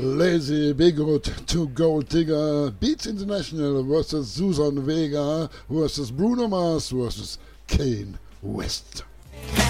Lazy Bigot to Gold Digger, Beats International versus Susan Vega versus Bruno Mars versus Kane West.